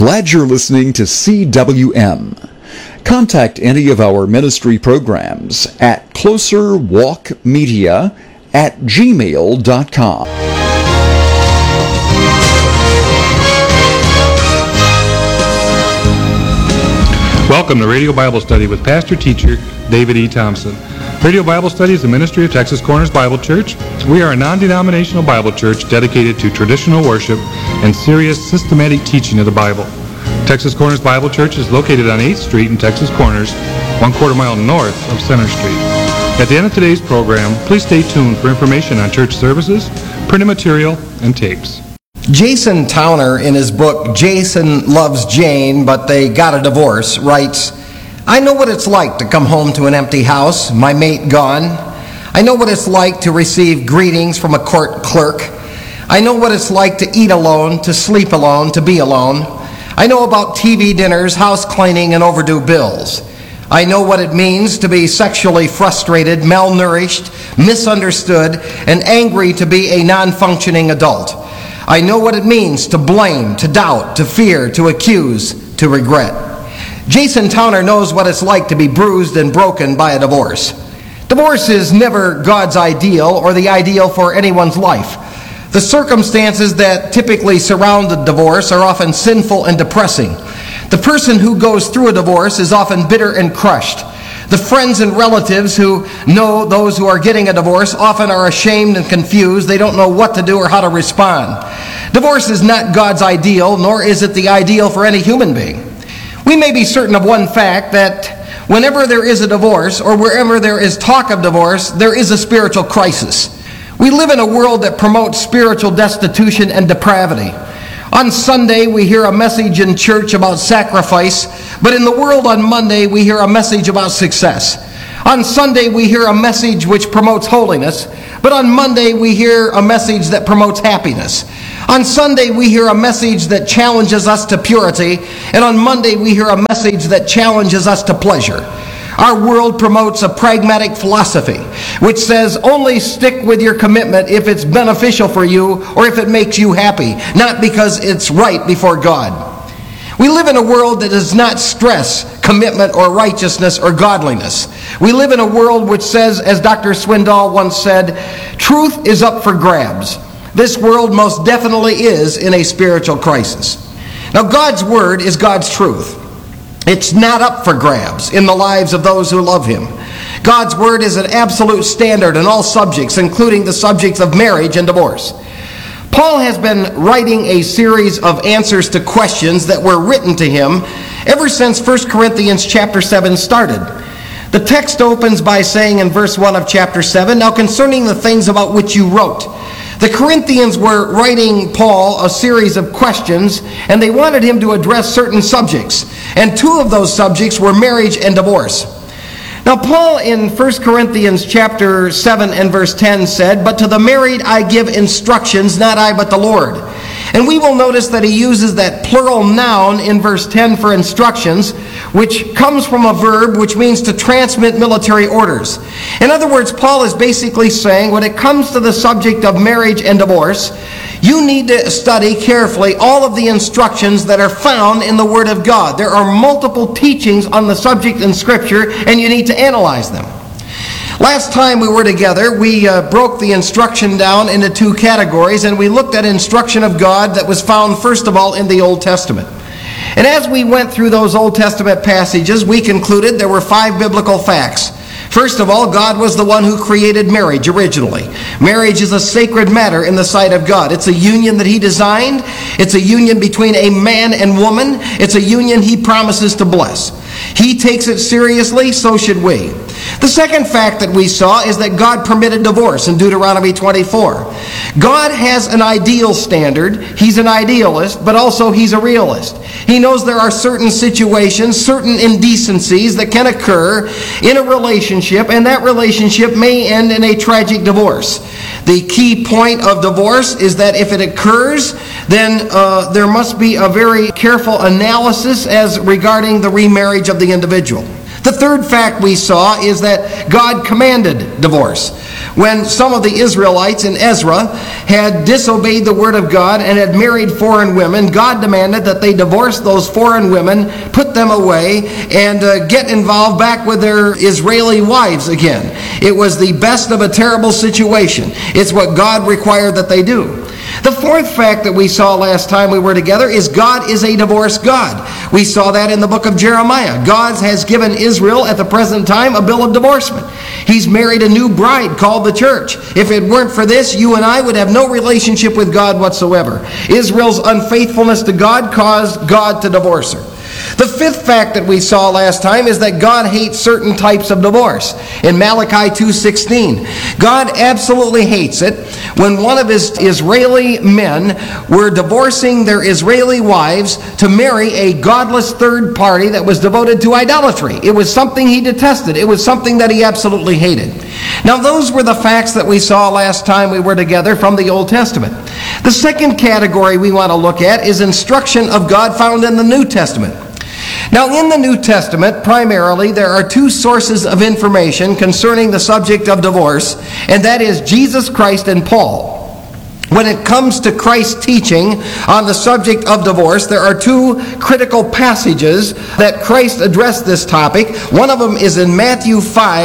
Glad you're listening to CWM. Contact any of our ministry programs at closerwalkmedia@gmail.com. Welcome to Radio Bible Study with Pastor-Teacher David E. Thompson. Radio Bible Study is the ministry of Texas Corners Bible Church. We are a non-denominational Bible church dedicated to traditional worship and serious systematic teaching of the Bible. Texas Corners Bible Church is located on 8th Street in Texas Corners, 1/4 mile north of Center Street. At the end of today's program, please stay tuned for information on church services, printed material, and tapes. Jason Towner, in his book, Jason Loves Jane, But They Got a Divorce, writes, "I know what it's like to come home to an empty house, my mate gone. I know what it's like to receive greetings from a court clerk. I know what it's like to eat alone, to sleep alone, to be alone. I know about TV dinners, house cleaning, and overdue bills. I know what it means to be sexually frustrated, malnourished, misunderstood, and angry to be a non-functioning adult. I know what it means to blame, to doubt, to fear, to accuse, to regret." Jason Towner knows what it's like to be bruised and broken by a divorce. Divorce is never God's ideal or the ideal for anyone's life. The circumstances that typically surround a divorce are often sinful and depressing. The person who goes through a divorce is often bitter and crushed. The friends and relatives who know those who are getting a divorce often are ashamed and confused. They don't know what to do or how to respond. Divorce is not God's ideal, nor is it the ideal for any human being. We may be certain of one fact, that whenever there is a divorce, or wherever there is talk of divorce, there is a spiritual crisis. We live in a world that promotes spiritual destitution and depravity. On Sunday, we hear a message in church about sacrifice, but in the world on Monday, we hear a message about success. On Sunday, we hear a message which promotes holiness, but on Monday, we hear a message that promotes happiness. On Sunday, we hear a message that challenges us to purity, and on Monday, we hear a message that challenges us to pleasure. Our world promotes a pragmatic philosophy, which says only stick with your commitment if it's beneficial for you or if it makes you happy, not because it's right before God. We live in a world that does not stress commitment or righteousness or godliness. We live in a world which says, as Dr. Swindoll once said, truth is up for grabs. This world most definitely is in a spiritual crisis. Now, God's Word is God's truth. It's not up for grabs in the lives of those who love Him. God's Word is an absolute standard in all subjects, including the subjects of marriage and divorce. Paul has been writing a series of answers to questions that were written to him ever since 1 Corinthians chapter 7 started. The text opens by saying in verse 1 of chapter 7, "Now concerning the things about which you wrote." The Corinthians were writing Paul a series of questions, and they wanted him to address certain subjects. And two of those subjects were marriage and divorce. Now, Paul in 1 Corinthians chapter 7 and verse 10 said, "But to the married I give instructions, not I but the Lord." And we will notice that he uses that plural noun in verse 10 for instructions, which comes from a verb which means to transmit military orders. In other words, Paul is basically saying, when it comes to the subject of marriage and divorce, you need to study carefully all of the instructions that are found in the Word of God. There are multiple teachings on the subject in Scripture, and you need to analyze them. Last time we were together, we broke the instruction down into two categories, and we looked at instruction of God that was found, first of all, in the Old Testament. And as we went through those Old Testament passages, we concluded there were 5 biblical facts. First of all, God was the one who created marriage originally. Marriage is a sacred matter in the sight of God. It's a union that He designed. It's a union between a man and woman. It's a union He promises to bless. He takes it seriously, so should we. The second fact that we saw is that God permitted divorce in Deuteronomy 24. God has an ideal standard. He's an idealist, but also He's a realist. He knows there are certain situations, certain indecencies that can occur in a relationship, and that relationship may end in a tragic divorce. The key point of divorce is that if it occurs, then there must be a very careful analysis as regarding the remarriage of the individual. The third fact we saw is that God commanded divorce. When some of the Israelites in Ezra had disobeyed the word of God and had married foreign women, God demanded that they divorce those foreign women, put them away, and get involved back with their Israeli wives again. It was the best of a terrible situation. It's what God required that they do. The fourth fact that we saw last time we were together is God is a divorce God. We saw that in the book of Jeremiah. God has given Israel at the present time a bill of divorcement. He's married a new bride called the church. If it weren't for this, you and I would have no relationship with God whatsoever. Israel's unfaithfulness to God caused God to divorce her. The fifth fact that we saw last time is that God hates certain types of divorce. In Malachi 2:16, God absolutely hates it when one of his Israeli men were divorcing their Israeli wives to marry a godless third party that was devoted to idolatry. It was something he detested. It was something that he absolutely hated. Now, those were the facts that we saw last time we were together from the Old Testament. The second category we want to look at is instruction of God found in the New Testament. Now, in the New Testament, primarily, there are two sources of information concerning the subject of divorce, and that is Jesus Christ and Paul. When it comes to Christ's teaching on the subject of divorce, there are two critical passages that Christ addressed this topic. One of them is in Matthew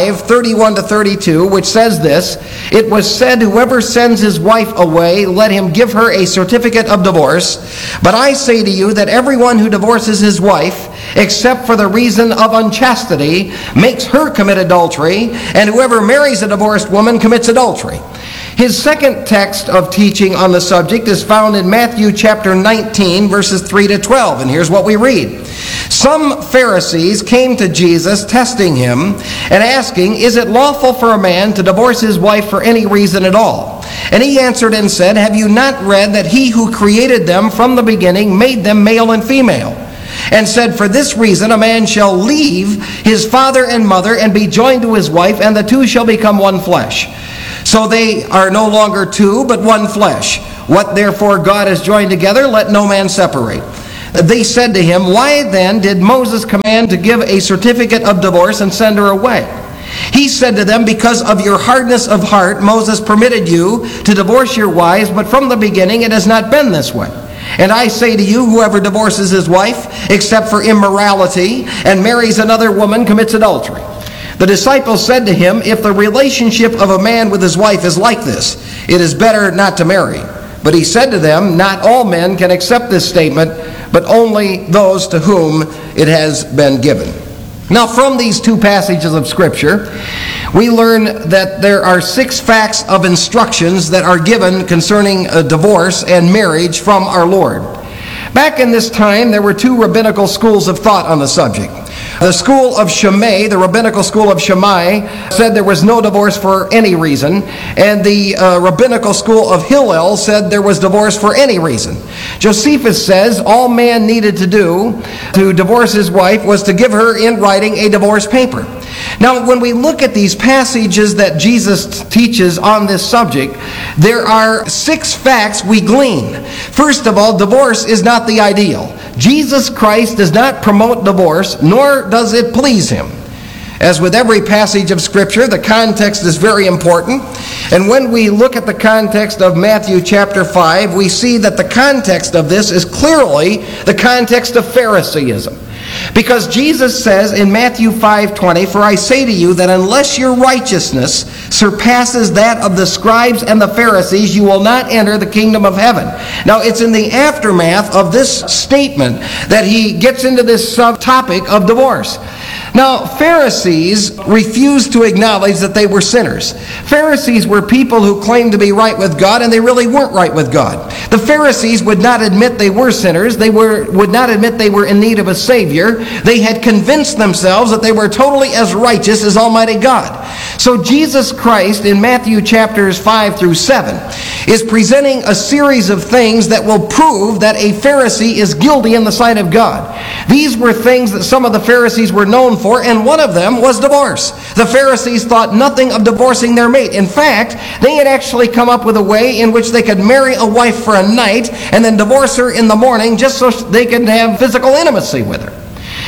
5:31-32, which says this: "It was said, whoever sends his wife away, let him give her a certificate of divorce. But I say to you that everyone who divorces his wife, except for the reason of unchastity, makes her commit adultery, and whoever marries a divorced woman commits adultery." His second text of teaching on the subject is found in Matthew chapter 19, verses 3-12, and here's what we read. "Some Pharisees came to Jesus, testing him, and asking, 'Is it lawful for a man to divorce his wife for any reason at all?' And he answered and said, 'Have you not read that he who created them from the beginning made them male and female? And said, for this reason a man shall leave his father and mother and be joined to his wife, and the two shall become one flesh. So they are no longer two, but one flesh. What therefore God has joined together, let no man separate.' They said to him, 'Why then did Moses command to give a certificate of divorce and send her away?' He said to them, 'Because of your hardness of heart, Moses permitted you to divorce your wives, but from the beginning it has not been this way. And I say to you, whoever divorces his wife, except for immorality, and marries another woman, commits adultery.' The disciples said to him, 'If the relationship of a man with his wife is like this, it is better not to marry.' But he said to them, 'Not all men can accept this statement, but only those to whom it has been given.'" Now, from these two passages of Scripture, we learn that there are 6 facts of instructions that are given concerning a divorce and marriage from our Lord. Back in this time, there were 2 rabbinical schools of thought on the subject. The school of Shammai, the rabbinical school of Shammai, said there was no divorce for any reason, and the rabbinical school of Hillel said there was divorce for any reason. Josephus says all man needed to do to divorce his wife was to give her in writing a divorce paper. Now, when we look at these passages that Jesus teaches on this subject, there are 6 facts we glean. First of all, divorce is not the ideal. Jesus Christ does not promote divorce, nor does it please him. As with every passage of Scripture, the context is very important. And when we look at the context of Matthew chapter 5, we see that the context of this is clearly the context of Phariseeism. Because Jesus says in Matthew 5:20, "For I say to you that unless your righteousness surpasses that of the scribes and the Pharisees, you will not enter the kingdom of heaven." Now, it's in the aftermath of this statement that he gets into this subtopic of divorce. Now, Pharisees refused to acknowledge that they were sinners. Pharisees were people who claimed to be right with God, and they really weren't right with God. The Pharisees would not admit they were sinners. They would not admit they were in need of a Savior. They had convinced themselves that they were totally as righteous as Almighty God. So Jesus Christ, in Matthew chapters 5-7, is presenting a series of things that will prove that a Pharisee is guilty in the sight of God. These were things that some of the Pharisees were known for, and one of them was divorce. The Pharisees thought nothing of divorcing their mate. In fact, they had actually come up with a way in which they could marry a wife for a night and then divorce her in the morning just so they could have physical intimacy with her.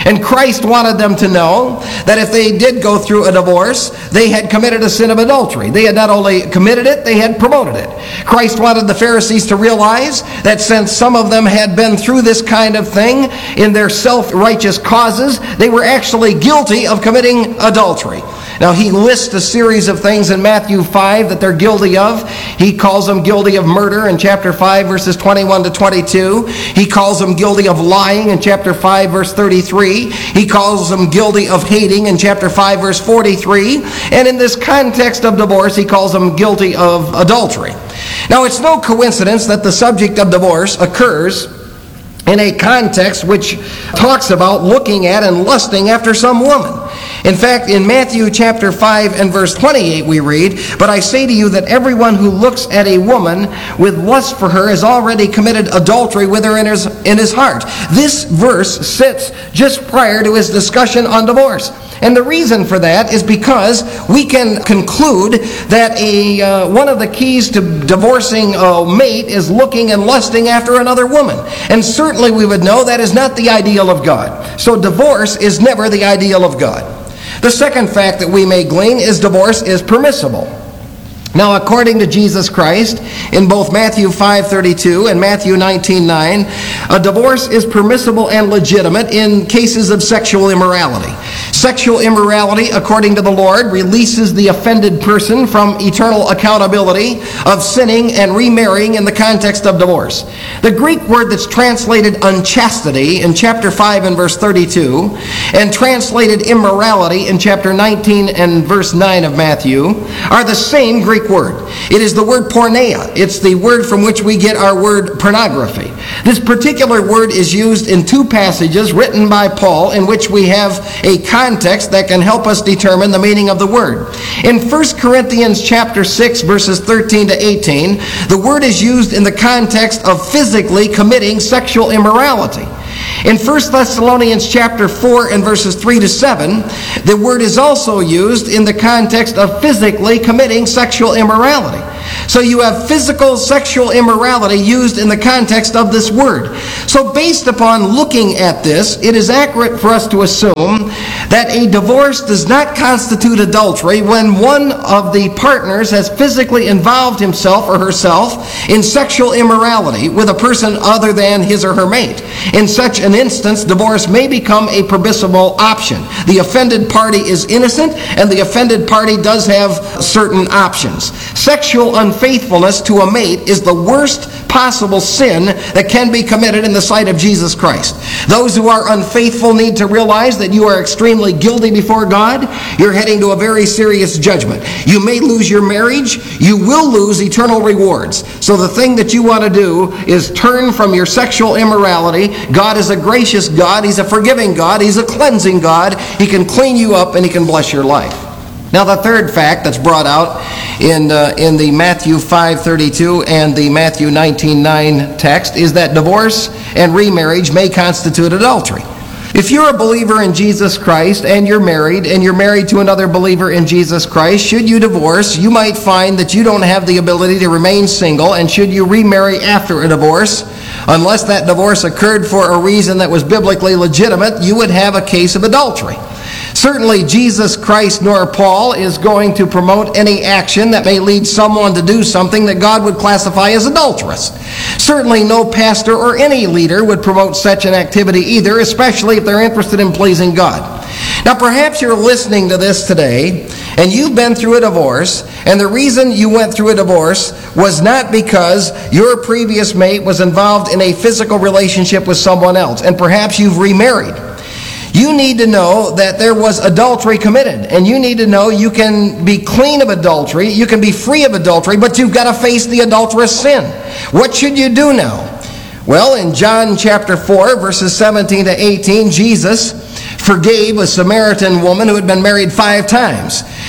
And Christ wanted them to know that if they did go through a divorce, they had committed a sin of adultery. They had not only committed it, they had promoted it. Christ wanted the Pharisees to realize that since some of them had been through this kind of thing in their self-righteous causes, they were actually guilty of committing adultery. Now, he lists a series of things in Matthew 5 that they're guilty of. He calls them guilty of murder in chapter 5, verses 21 to 22. He calls them guilty of lying in chapter 5, verse 33. He calls them guilty of hating in chapter 5, verse 43. And in this context of divorce, he calls them guilty of adultery. Now, it's no coincidence that the subject of divorce occurs in a context which talks about looking at and lusting after some woman. In fact, in Matthew chapter 5 and verse 28 we read, "But I say to you that everyone who looks at a woman with lust for her has already committed adultery with her in his heart." This verse sits just prior to his discussion on divorce. And the reason for that is because we can conclude that one of the keys to divorcing a mate is looking and lusting after another woman. And certainly we would know that is not the ideal of God. So divorce is never the ideal of God. The second fact that we may glean is divorce is permissible. Now, according to Jesus Christ, in both Matthew 5:32 and Matthew 19:9, a divorce is permissible and legitimate in cases of sexual immorality. Sexual immorality, according to the Lord, releases the offended person from eternal accountability of sinning and remarrying in the context of divorce. The Greek word that's translated unchastity in chapter 5 and verse 32, and translated immorality in chapter 19 and verse 9 of Matthew, are the same Greek word. It is the word porneia. It's the word from which we get our word pornography. This particular word is used in two passages written by Paul in which we have a context that can help us determine the meaning of the word. In 1 Corinthians chapter 6 verses 13 to 18, the word is used in the context of physically committing sexual immorality. In 1 Thessalonians chapter 4 and verses 3 to 7, the word is also used in the context of physically committing sexual immorality. So you have physical sexual immorality used in the context of this word. So based upon looking at this, it is accurate for us to assume that a divorce does not constitute adultery when one of the partners has physically involved himself or herself in sexual immorality with a person other than his or her mate. In such an instance, divorce may become a permissible option. The offended party is innocent, and the offended party does have certain options. Sexual unfaithfulness to a mate is the worst possible sin that can be committed in the sight of Jesus Christ. Those who are unfaithful need to realize that you are extremely guilty before God. You're heading to a very serious judgment. You may lose your marriage. You will lose eternal rewards. So the thing that you want to do is turn from your sexual immorality. God is a gracious God. He's a forgiving God. He's a cleansing God. He can clean you up and He can bless your life. Now, the third fact that's brought out in the Matthew 5:32 and the Matthew 19:9 text is that divorce and remarriage may constitute adultery. If you're a believer in Jesus Christ and you're married to another believer in Jesus Christ, should you divorce, you might find that you don't have the ability to remain single, and should you remarry after a divorce, unless that divorce occurred for a reason that was biblically legitimate, you would have a case of adultery. Certainly, Jesus Christ nor Paul is going to promote any action that may lead someone to do something that God would classify as adulterous. Certainly, no pastor or any leader would promote such an activity either, especially if they're interested in pleasing God. Now, perhaps you're listening to this today, and you've been through a divorce, and the reason you went through a divorce was not because your previous mate was involved in a physical relationship with someone else, and perhaps you've remarried. You need to know that there was adultery committed, and you need to know you can be clean of adultery, you can be free of adultery, but you've got to face the adulterous sin. What should you do now? Well, in John chapter 4, verses 17 to 18, Jesus forgave a Samaritan woman who had been married 5 times.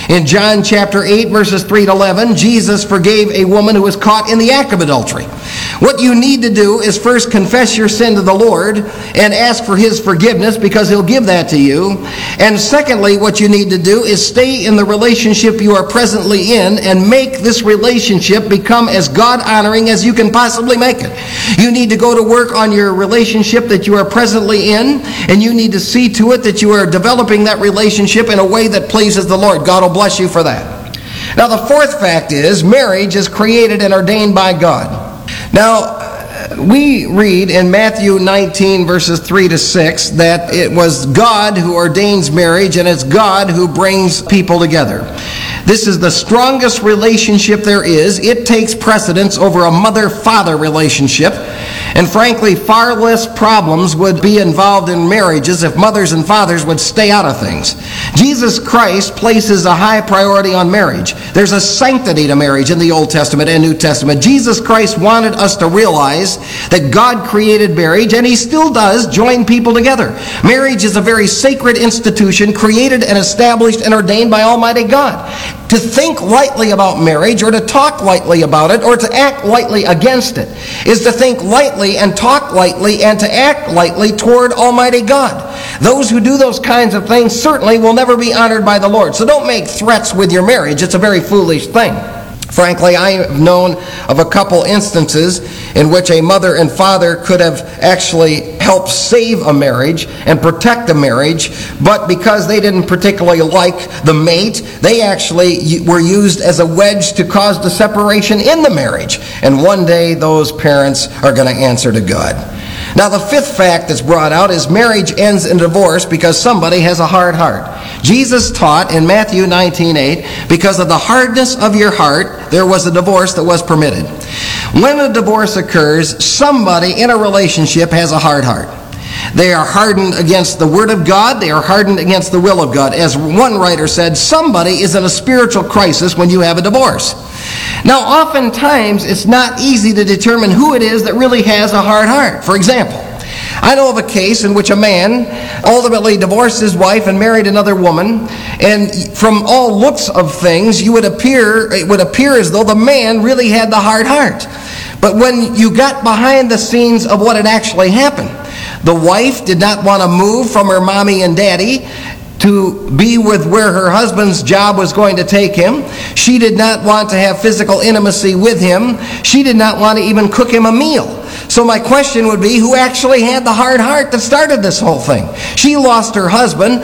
In John chapter 8, verses 3 to 11, Jesus forgave a woman who was caught in the act of adultery. What you need to do is first confess your sin to the Lord and ask for His forgiveness, because He'll give that to you. And secondly, what you need to do is stay in the relationship you are presently in and make this relationship become as God-honoring as you can possibly make it. You need to go to work on your relationship that you are presently in, and you need to see to it that you are developing that relationship in a way that pleases the Lord. God will bless you for that. Now, the fourth fact is marriage is created and ordained by God. Now, we read in Matthew 19, verses 3 to 6, that it was God who ordains marriage, and it's God who brings people together. This is the strongest relationship there is. It takes precedence over a mother-father relationship. And frankly, far less problems would be involved in marriages if mothers and fathers would stay out of things. Jesus Christ places a high priority on marriage. There's a sanctity to marriage in the Old Testament and New Testament. Jesus Christ wanted us to realize that God created marriage, and He still does join people together. Marriage is a very sacred institution created and established and ordained by Almighty God. To think lightly about marriage, or to talk lightly about it, or to act lightly against it, is to think lightly and talk lightly and to act lightly toward Almighty God. Those who do those kinds of things certainly will never be honored by the Lord. So don't make threats with your marriage. It's a very foolish thing. Frankly, I have known of a couple instances in which a mother and father could have actually helped save a marriage and protect a marriage, but because they didn't particularly like the mate, they actually were used as a wedge to cause the separation in the marriage. And one day those parents are going to answer to God. Now, the fifth fact that's brought out is marriage ends in divorce because somebody has a hard heart. Jesus taught in Matthew 19:8, because of the hardness of your heart, there was a divorce that was permitted. When a divorce occurs, somebody in a relationship has a hard heart. They are hardened against the Word of God. They are hardened against the will of God. As one writer said, somebody is in a spiritual crisis when you have a divorce. Now, oftentimes, it's not easy to determine who it is that really has a hard heart. For example, I know of a case in which a man ultimately divorced his wife and married another woman, and from all looks of things, it would appear as though the man really had the hard heart. But when you got behind the scenes of what had actually happened, the wife did not want to move from her mommy and daddy to be with where her husband's job was going to take him. She did not want to have physical intimacy with him. She did not want to even cook him a meal. So my question would be, who actually had the hard heart that started this whole thing? She lost her husband,